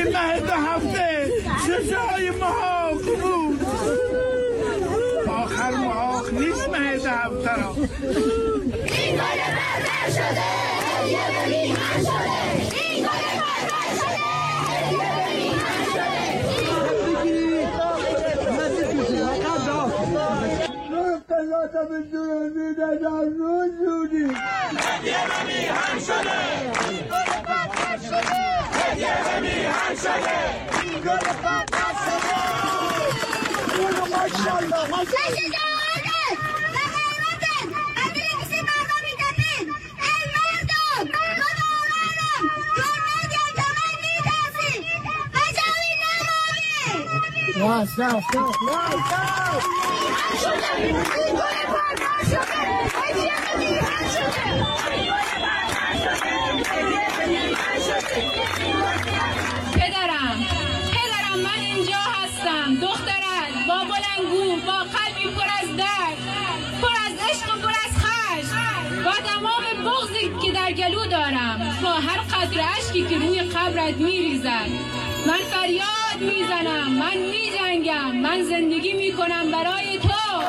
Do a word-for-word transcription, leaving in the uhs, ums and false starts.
مهد هفته ششای محاق بود آخر محاق نیست مهد هفته را این گل بربر شده هدیه به میهن شده این گل بربر شده هدیه به میهن شده قضاتا به جنوبی در روز جودی هدیه به میهن شده این گل بربر شده هدیه به میهن شده این گل بربر شده ماشاءالله ماشاءالله Stop, stop, stop, stop, پدرم پدرم من اینجا هستم دخترت با بلنگو با قلبی پر از درد پر از عشق و پر از خشم با تمام بغضی که در گلو دارم با هر قطره اشکی که روی قبرت میریزد من فریاد میزنم من میجنگم من زندگی میکنم برای تو